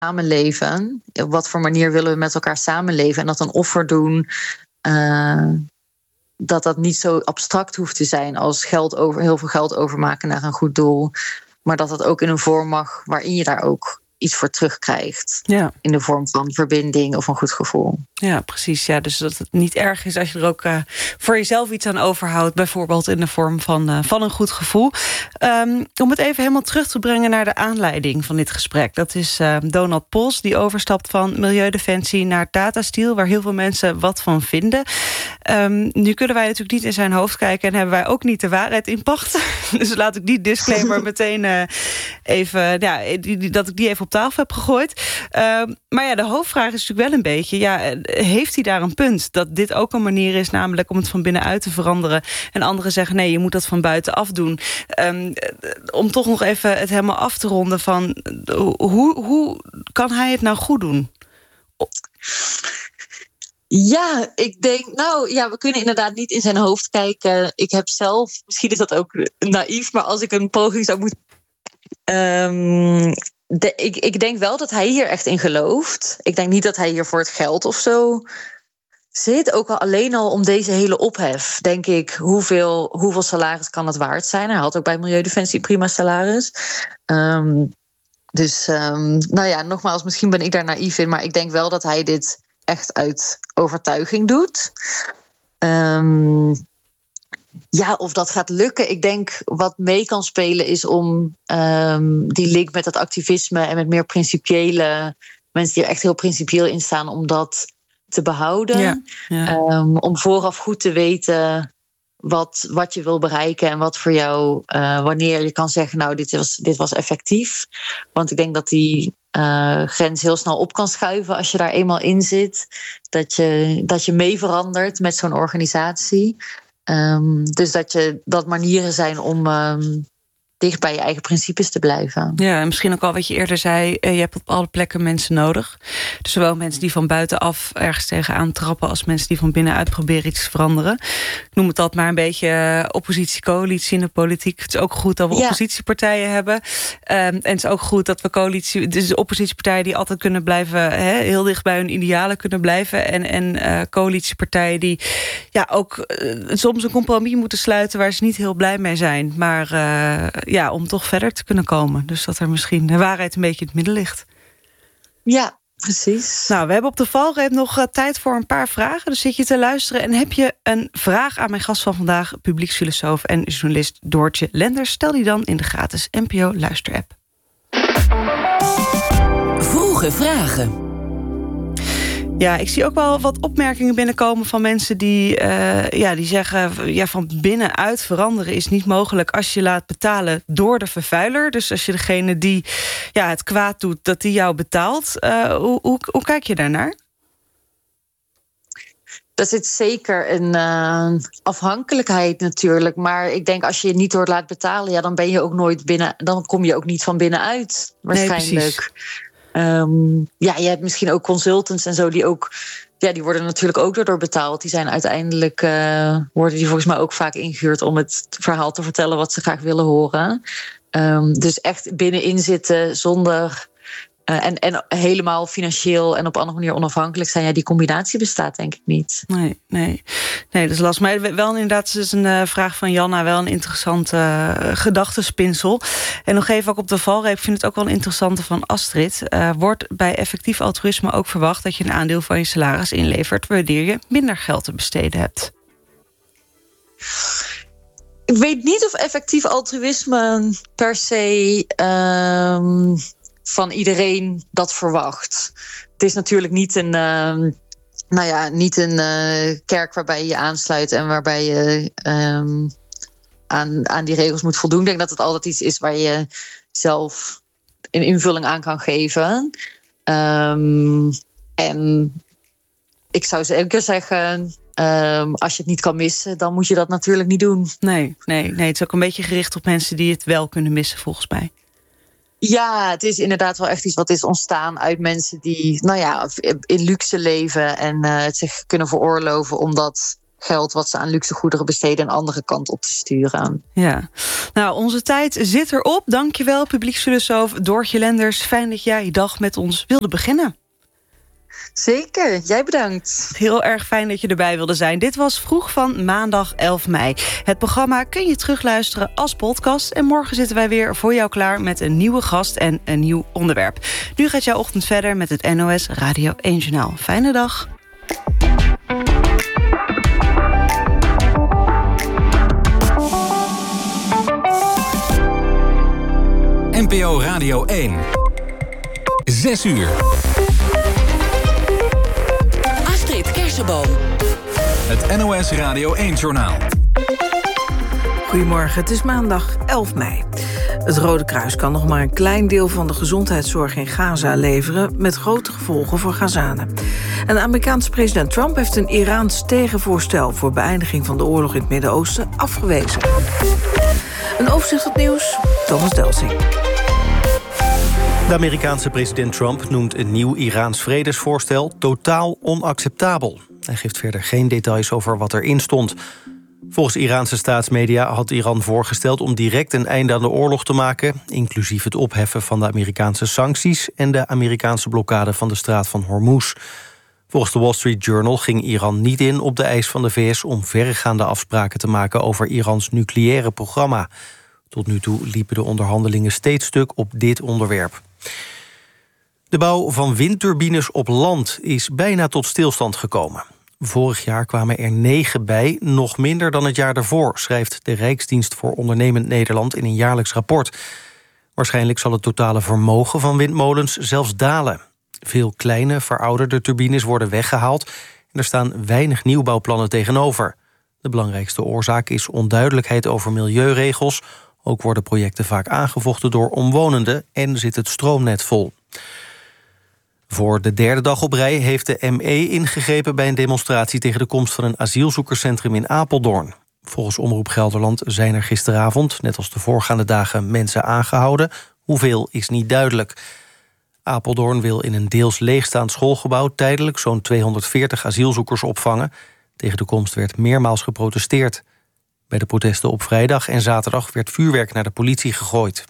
samenleven. Op wat voor manier willen we met elkaar samenleven? En dat een offer doen, dat niet zo abstract hoeft te zijn als heel veel geld overmaken naar een goed doel. Maar dat het ook in een vorm mag waarin je daar ook iets voor terugkrijgt. Ja. In de vorm van verbinding of een goed gevoel. Ja, precies. Ja, dus dat het niet erg is als je er ook voor jezelf iets aan overhoudt. Bijvoorbeeld in de vorm van een goed gevoel. Om het even helemaal terug te brengen naar de aanleiding van dit gesprek. Dat is Donald Pols, die overstapt van Milieudefensie naar Tata Steel, waar heel veel mensen wat van vinden. Nu kunnen wij natuurlijk niet in zijn hoofd kijken en hebben wij ook niet de waarheid in pacht. Dus laat ik die disclaimer meteen even, dat ik die even op tafel heb gegooid. Maar ja, de hoofdvraag is natuurlijk wel een beetje, heeft hij daar een punt? Dat dit ook een manier is, namelijk om het van binnenuit te veranderen. En anderen zeggen, nee, je moet dat van buitenaf doen. Om toch nog even het helemaal af te ronden van, hoe kan hij het nou goed doen? Ja, ik denk, we kunnen inderdaad niet in zijn hoofd kijken. Ik heb zelf, misschien is dat ook naïef, maar als ik een poging zou moeten... Ik denk wel dat hij hier echt in gelooft. Ik denk niet dat hij hier voor het geld of zo zit. Ook al alleen al om deze hele ophef, denk ik, hoeveel salaris kan het waard zijn? Hij had ook bij Milieudefensie prima salaris. Nogmaals, misschien ben ik daar naïef in, maar ik denk wel dat hij dit echt uit overtuiging doet. Of dat gaat lukken. Ik denk wat mee kan spelen is om die link met het activisme en met meer principiële mensen die er echt heel principieel in staan, om dat te behouden. Ja. Om vooraf goed te weten wat je wil bereiken en wat voor jou, wanneer je kan zeggen, dit was effectief. Want ik denk dat die grens heel snel op kan schuiven als je daar eenmaal in zit. Dat je mee verandert met zo'n organisatie. Dus dat manieren zijn om dicht bij je eigen principes te blijven. Ja, en misschien ook al wat je eerder zei, je hebt op alle plekken mensen nodig. Dus zowel mensen die van buitenaf ergens tegenaan trappen als mensen die van binnenuit proberen iets te veranderen. Ik noem het altijd maar een beetje oppositie-coalitie in de politiek. Het is ook goed dat we oppositiepartijen hebben. En het is ook goed dat we dus oppositiepartijen die altijd kunnen blijven, heel dicht bij hun idealen kunnen blijven. En coalitiepartijen die ook soms een compromis moeten sluiten waar ze niet heel blij mee zijn. Maar om toch verder te kunnen komen. Dus dat er misschien de waarheid een beetje in het midden ligt. Ja, precies. Nou, we hebben op de valreep nog tijd voor een paar vragen. Dus zit je te luisteren en heb je een vraag aan mijn gast van vandaag, publieksfilosoof en journalist Doortje Lenders, stel die dan in de gratis NPO Luister-app. Vroege vragen. Ja, ik zie ook wel wat opmerkingen binnenkomen van mensen die zeggen, van binnenuit veranderen is niet mogelijk als je laat betalen door de vervuiler. Dus als je degene die het kwaad doet, dat die jou betaalt. Hoe kijk je daarnaar? Dat zit zeker een afhankelijkheid natuurlijk. Maar ik denk als je je niet door laat betalen, dan ben je ook nooit dan kom je ook niet van binnenuit waarschijnlijk. Nee, je hebt misschien ook consultants en zo die ook, die worden natuurlijk ook door betaald. Die zijn uiteindelijk, worden die volgens mij ook vaak ingehuurd om het verhaal te vertellen wat ze graag willen horen. Dus echt binnenin zitten zonder en helemaal financieel en op andere manier onafhankelijk zijn. Die combinatie bestaat denk ik niet. Nee, dat is lastig. Maar wel inderdaad, is een vraag van Janna, wel een interessante gedachtenspinsel. En nog even ook op de valreep, ik vind het ook wel een interessante van Astrid. Wordt bij effectief altruïsme ook verwacht dat je een aandeel van je salaris inlevert wanneer je minder geld te besteden hebt? Ik weet niet of effectief altruïsme per se van iedereen dat verwacht. Het is natuurlijk niet een kerk waarbij je aansluit en waarbij je aan die regels moet voldoen. Ik denk dat het altijd iets is waar je zelf een invulling aan kan geven. En ik zou zeker zeggen, als je het niet kan missen, dan moet je dat natuurlijk niet doen. Nee, het is ook een beetje gericht op mensen die het wel kunnen missen, volgens mij. Ja, het is inderdaad wel echt iets wat is ontstaan uit mensen die in luxe leven en het zich kunnen veroorloven om dat geld wat ze aan luxe goederen besteden een andere kant op te sturen. Ja, nou, onze tijd zit erop. Dankjewel, publieksfilosoof Doortje Lenders. Fijn dat jij je dag met ons wilde beginnen. Zeker, jij bedankt. Heel erg fijn dat je erbij wilde zijn. Dit was Vroeg van maandag 11 mei. Het programma kun je terugluisteren als podcast. En morgen zitten wij weer voor jou klaar met een nieuwe gast en een nieuw onderwerp. Nu gaat jouw ochtend verder met het NOS Radio 1 Journaal. Fijne dag. NPO Radio 1. 6 uur. Astrid Kersenboom. Het NOS Radio 1 Journaal. Goedemorgen, het is maandag 11 mei. Het Rode Kruis kan nog maar een klein deel van de gezondheidszorg in Gaza leveren, met grote gevolgen voor Gazanen. En de Amerikaanse president Trump heeft een Iraans tegenvoorstel voor beëindiging van de oorlog in het Midden-Oosten afgewezen. Een overzicht van het nieuws, Thomas Delsing. De Amerikaanse president Trump noemt een nieuw Iraans vredesvoorstel totaal onacceptabel. Hij geeft verder geen details over wat erin stond. Volgens Iraanse staatsmedia had Iran voorgesteld om direct een einde aan de oorlog te maken, inclusief het opheffen van de Amerikaanse sancties en de Amerikaanse blokkade van de straat van Hormuz. Volgens de Wall Street Journal ging Iran niet in op de eis van de VS om verregaande afspraken te maken over Irans nucleaire programma. Tot nu toe liepen de onderhandelingen steeds stuk op dit onderwerp. De bouw van windturbines op land is bijna tot stilstand gekomen. Vorig jaar kwamen er 9 bij, nog minder dan het jaar daarvoor, schrijft de Rijksdienst voor Ondernemend Nederland in een jaarlijks rapport. Waarschijnlijk zal het totale vermogen van windmolens zelfs dalen. Veel kleine, verouderde turbines worden weggehaald en er staan weinig nieuwbouwplannen tegenover. De belangrijkste oorzaak is onduidelijkheid over milieuregels. Ook worden projecten vaak aangevochten door omwonenden en zit het stroomnet vol. Voor de derde dag op rij heeft de ME ingegrepen bij een demonstratie tegen de komst van een asielzoekerscentrum in Apeldoorn. Volgens Omroep Gelderland zijn er gisteravond, net als de voorgaande dagen, mensen aangehouden. Hoeveel is niet duidelijk. Apeldoorn wil in een deels leegstaand schoolgebouw tijdelijk zo'n 240 asielzoekers opvangen. Tegen de komst werd meermaals geprotesteerd. Bij de protesten op vrijdag en zaterdag werd vuurwerk naar de politie gegooid.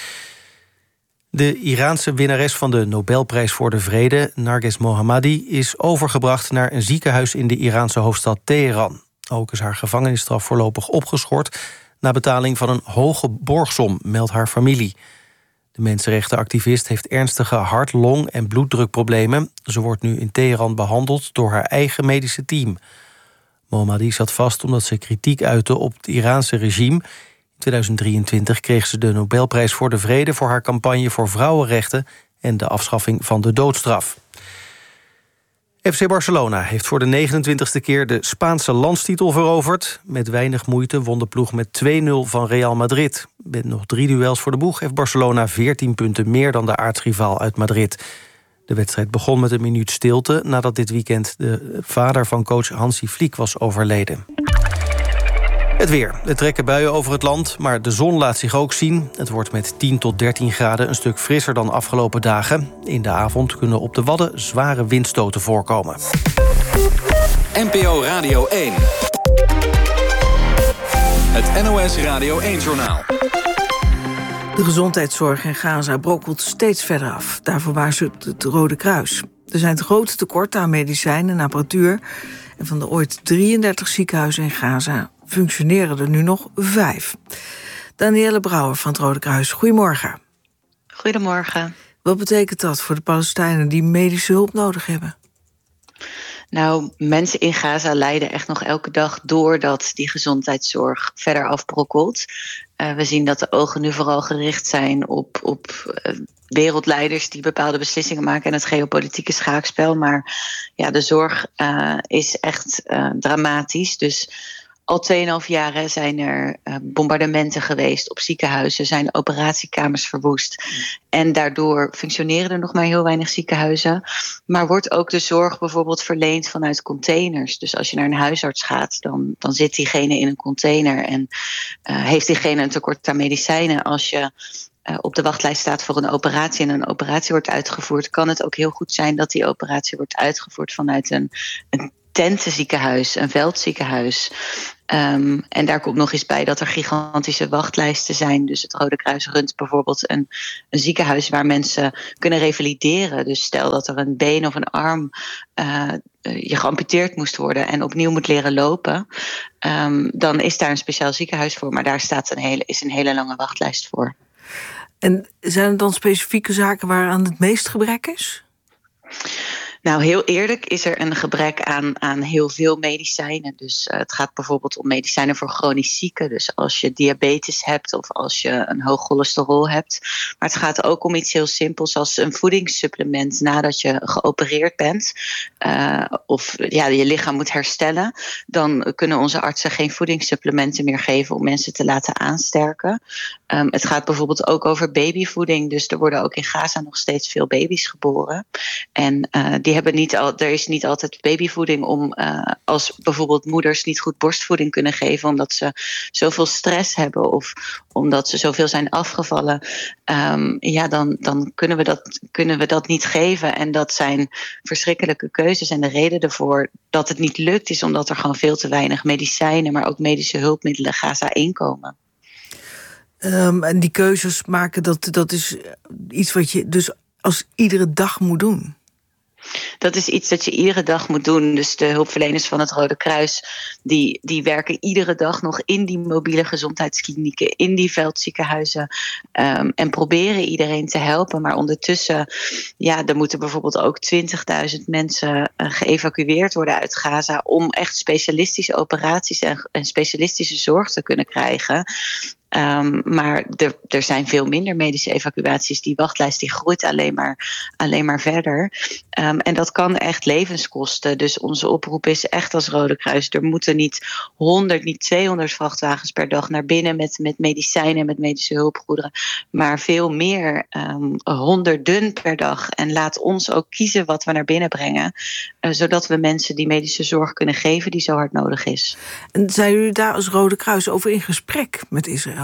De Iraanse winnares van de Nobelprijs voor de Vrede, Narges Mohammadi, is overgebracht naar een ziekenhuis in de Iraanse hoofdstad Teheran. Ook is haar gevangenisstraf voorlopig opgeschort na betaling van een hoge borgsom, meldt haar familie. De mensenrechtenactivist heeft ernstige hart-, long- en bloeddrukproblemen. Ze wordt nu in Teheran behandeld door haar eigen medische team. Mohammadi zat vast omdat ze kritiek uitte op het Iraanse regime. In 2023 kreeg ze de Nobelprijs voor de Vrede voor haar campagne voor vrouwenrechten en de afschaffing van de doodstraf. FC Barcelona heeft voor de 29e keer de Spaanse landstitel veroverd. Met weinig moeite won de ploeg met 2-0 van Real Madrid. Met nog 3 duels voor de boeg heeft Barcelona 14 punten meer dan de aartsrivaal uit Madrid. De wedstrijd begon met een minuut stilte nadat dit weekend de vader van coach Hansi Flick was overleden. Het weer. Er trekken buien over het land, maar de zon laat zich ook zien. Het wordt met 10 tot 13 graden een stuk frisser dan afgelopen dagen. In de avond kunnen op de Wadden zware windstoten voorkomen. NPO Radio 1. Het NOS Radio 1 Journaal. De gezondheidszorg in Gaza brokkelt steeds verder af. Daarvoor waarschuwt het Rode Kruis. Er zijn grote tekorten aan medicijnen en apparatuur. En van de ooit 33 ziekenhuizen in Gaza functioneren er nu nog 5. Danielle Brouwer van het Rode Kruis, goedemorgen. Goedemorgen. Wat betekent dat voor de Palestijnen die medische hulp nodig hebben? Nou, mensen in Gaza lijden echt nog elke dag doordat die gezondheidszorg verder afbrokkelt. We zien dat de ogen nu vooral gericht zijn op wereldleiders die bepaalde beslissingen maken en het geopolitieke schaakspel. Maar ja, de zorg is echt dramatisch. Dus al 2,5 jaar zijn er bombardementen geweest op ziekenhuizen, zijn operatiekamers verwoest. En daardoor functioneren er nog maar heel weinig ziekenhuizen. Maar wordt ook de zorg bijvoorbeeld verleend vanuit containers. Dus als je naar een huisarts gaat, dan zit diegene in een container en heeft diegene een tekort aan medicijnen. Als je op de wachtlijst staat voor een operatie en een operatie wordt uitgevoerd, kan het ook heel goed zijn dat die operatie wordt uitgevoerd vanuit een tentenziekenhuis, een veldziekenhuis. En daar komt nog eens bij dat er gigantische wachtlijsten zijn. Dus het Rode Kruis runt bijvoorbeeld een ziekenhuis waar mensen kunnen revalideren. Dus stel dat er een been of een arm je geamputeerd moest worden en opnieuw moet leren lopen, dan is daar een speciaal ziekenhuis voor. Maar daar is een hele lange wachtlijst voor. En zijn er dan specifieke zaken waaraan het meest gebrek is? Nou, heel eerlijk is er een gebrek aan heel veel medicijnen. Dus het gaat bijvoorbeeld om medicijnen voor chronisch zieken. Dus als je diabetes hebt of als je een hoog cholesterol hebt. Maar het gaat ook om iets heel simpels als een voedingssupplement nadat je geopereerd bent. Of je lichaam moet herstellen. Dan kunnen onze artsen geen voedingssupplementen meer geven om mensen te laten aansterken. Het gaat bijvoorbeeld ook over babyvoeding. Dus er worden ook in Gaza nog steeds veel baby's geboren. En er is niet altijd babyvoeding om als bijvoorbeeld moeders niet goed borstvoeding kunnen geven omdat ze zoveel stress hebben of omdat ze zoveel zijn afgevallen. Dan kunnen we dat niet geven. En dat zijn verschrikkelijke keuzes. En de reden ervoor dat het niet lukt is omdat er gewoon veel te weinig medicijnen, maar ook medische hulpmiddelen Gaza inkomen. En die keuzes maken, dat is iets wat je dus als iedere dag moet doen. Dat is iets dat je iedere dag moet doen. Dus de hulpverleners van het Rode Kruis die werken iedere dag nog in die mobiele gezondheidsklinieken, in die veldziekenhuizen en proberen iedereen te helpen. Maar ondertussen, er moeten bijvoorbeeld ook 20.000 mensen geëvacueerd worden uit Gaza om echt specialistische operaties en specialistische zorg te kunnen krijgen. Maar er zijn veel minder medische evacuaties. Die wachtlijst die groeit alleen maar verder. En dat kan echt levens kosten. Dus onze oproep is echt als Rode Kruis. Er moeten niet 100, niet 200 vrachtwagens per dag naar binnen met medicijnen en met medische hulpgoederen. Maar veel meer, honderden per dag. En laat ons ook kiezen wat we naar binnen brengen. Zodat we mensen die medische zorg kunnen geven die zo hard nodig is. En zijn jullie daar als Rode Kruis over in gesprek met Israël?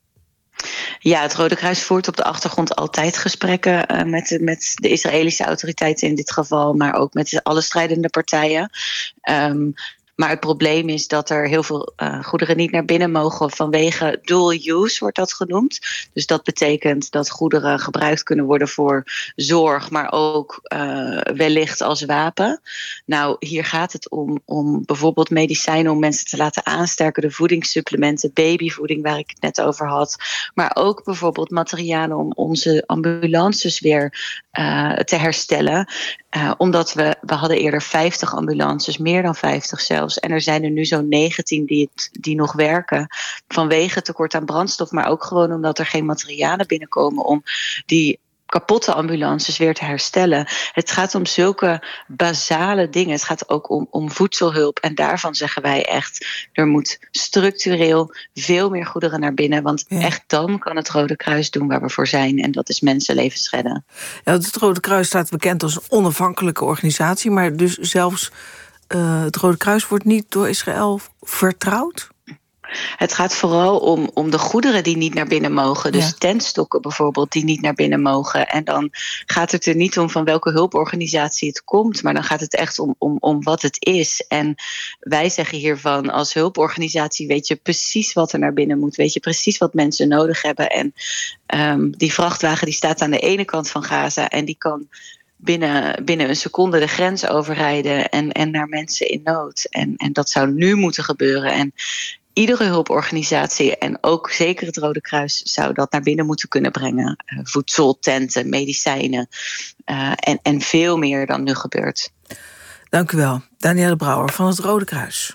Ja, het Rode Kruis voert op de achtergrond altijd gesprekken met de Israëlische autoriteiten in dit geval, maar ook met alle strijdende partijen. Maar het probleem is dat er heel veel goederen niet naar binnen mogen vanwege dual use, wordt dat genoemd. Dus dat betekent dat goederen gebruikt kunnen worden voor zorg, maar ook wellicht als wapen. Nou, hier gaat het om bijvoorbeeld medicijnen om mensen te laten aansterken, de voedingssupplementen, babyvoeding waar ik het net over had. Maar ook bijvoorbeeld materialen om onze ambulances weer te herstellen. Omdat we hadden eerder 50 ambulances, meer dan 50 zelfs. En er zijn er nu zo'n 19 die nog werken. Vanwege tekort aan brandstof, maar ook gewoon omdat er geen materialen binnenkomen om die kapotte ambulances weer te herstellen. Het gaat om zulke basale dingen. Het gaat ook om voedselhulp. En daarvan zeggen wij echt, er moet structureel veel meer goederen naar binnen. Want echt dan kan het Rode Kruis doen waar we voor zijn. En dat is mensenlevens redden. Ja, het Rode Kruis staat bekend als een onafhankelijke organisatie. Maar dus zelfs het Rode Kruis wordt niet door Israël vertrouwd? Het gaat vooral om de goederen die niet naar binnen mogen. Dus tentstokken bijvoorbeeld die niet naar binnen mogen. En dan gaat het er niet om van welke hulporganisatie het komt. Maar dan gaat het echt om wat het is. En wij zeggen hiervan als hulporganisatie weet je precies wat er naar binnen moet. Weet je precies wat mensen nodig hebben. En die vrachtwagen die staat aan de ene kant van Gaza. En die kan binnen een seconde de grens overrijden. En naar mensen in nood. En dat zou nu moeten gebeuren. En iedere hulporganisatie en ook zeker het Rode Kruis zou dat naar binnen moeten kunnen brengen. Voedsel, tenten, medicijnen en veel meer dan nu gebeurt. Dank u wel. Danielle Brouwer van het Rode Kruis.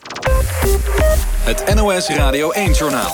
Het NOS Radio 1-journaal.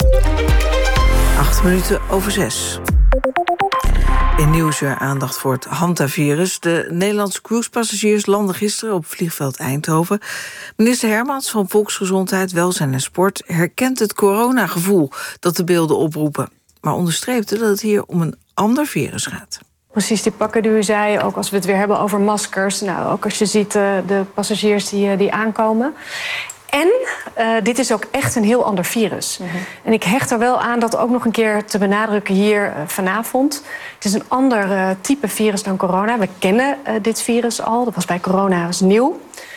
6:08. In Nieuwsuur aandacht voor het hantavirus. De Nederlandse cruisepassagiers landden gisteren op vliegveld Eindhoven. Minister Hermans van Volksgezondheid, Welzijn en Sport herkent het coronagevoel dat de beelden oproepen, maar onderstreepte dat het hier om een ander virus gaat. Precies die pakken die u zei, ook als we het weer hebben over maskers. Nou, ook als je ziet de passagiers die aankomen. En dit is ook echt een heel ander virus. Mm-hmm. En ik hecht er wel aan dat ook nog een keer te benadrukken hier vanavond. Het is een ander type virus dan corona. We kennen dit virus al. Dat was bij corona nieuw.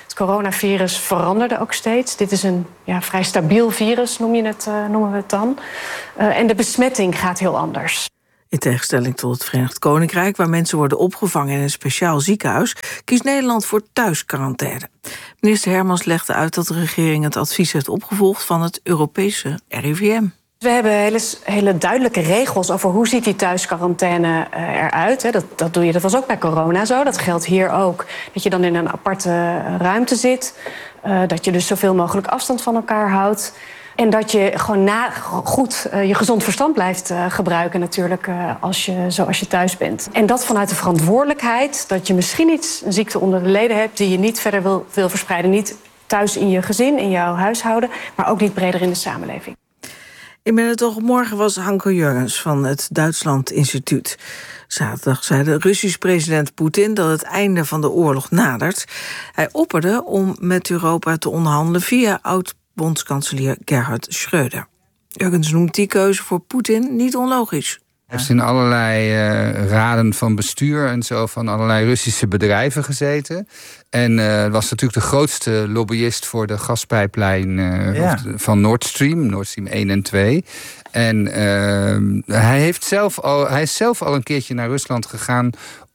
Het coronavirus veranderde ook steeds. Dit is een vrij stabiel virus, noemen we het dan. En de besmetting gaat heel anders. In tegenstelling tot het Verenigd Koninkrijk, waar mensen worden opgevangen in een speciaal ziekenhuis, kiest Nederland voor thuisquarantaine. Minister Hermans legde uit dat de regering het advies heeft opgevolgd van het Europese RIVM. We hebben hele duidelijke regels over hoe ziet die thuisquarantaine eruit. Dat doe je, dat was ook bij corona zo. Dat geldt hier ook. Dat je dan in een aparte ruimte zit. Dat je dus zoveel mogelijk afstand van elkaar houdt. En dat je gewoon goed je gezond verstand blijft gebruiken natuurlijk zoals je thuis bent. En dat vanuit de verantwoordelijkheid dat je misschien een ziekte onder de leden hebt die je niet verder wil verspreiden. Niet thuis in je gezin, in jouw huishouden, maar ook niet breder in de samenleving. In Benetoog morgen was Hanko Jurgens van het Duitsland Instituut. Zaterdag zei de Russische president Poetin dat het einde van de oorlog nadert. Hij opperde om met Europa te onderhandelen via oud-bondskanselier Gerhard Schröder. Jurgens noemt die keuze voor Poetin niet onlogisch. Hij heeft in allerlei raden van bestuur en zo van allerlei Russische bedrijven gezeten. En was natuurlijk de grootste lobbyist voor de gaspijplijn van Nord Stream 1 en 2. En hij is zelf al een keertje naar Rusland gegaan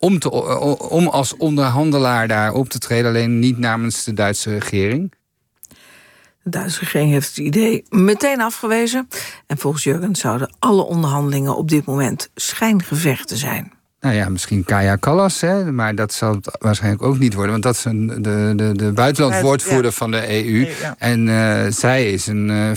om als onderhandelaar daar op te treden, alleen niet namens de Duitse regering. De Duitse regering heeft het idee meteen afgewezen. En volgens Jurgens zouden alle onderhandelingen op dit moment schijngevechten zijn. Nou ja, misschien Kaja Kallas, maar dat zal het waarschijnlijk ook niet worden. Want dat is de buitenlandwoordvoerder van de EU. Ja. En zij is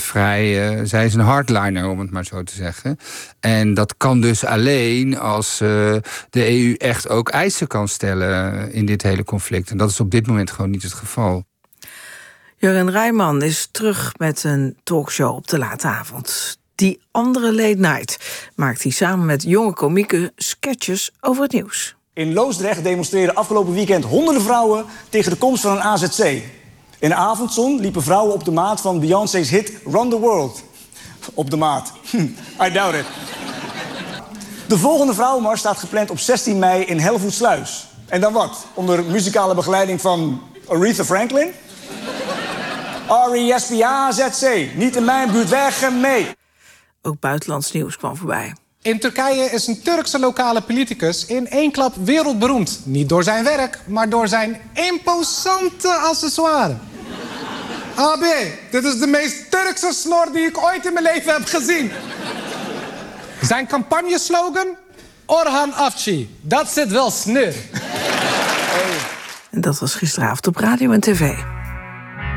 een hardliner, om het maar zo te zeggen. En dat kan dus alleen als de EU echt ook eisen kan stellen in dit hele conflict. En dat is op dit moment gewoon niet het geval. Jurgen Rijman is terug met een talkshow op de late avond. Die andere late night maakt hij samen met jonge komieken sketches over het nieuws. In Loosdrecht demonstreerden afgelopen weekend honderden vrouwen tegen de komst van een AZC. In de avondzon liepen vrouwen op de maat van Beyoncé's hit Run the World. Op de maat. I doubt it. De volgende vrouwenmars staat gepland op 16 mei in Hellevoetsluis. En dan wat? Onder muzikale begeleiding van Aretha Franklin? R-E-S-P-A-Z-C. Niet in mijn buurt, weg mee. Ook buitenlands nieuws kwam voorbij. In Turkije is een Turkse lokale politicus in één klap wereldberoemd. Niet door zijn werk, maar door zijn imposante accessoire. AB, dit is de meest Turkse snor die ik ooit in mijn leven heb gezien. Zijn campagneslogan? Orhan Afci. Dat zit wel snur. En dat was gisteravond op radio en tv.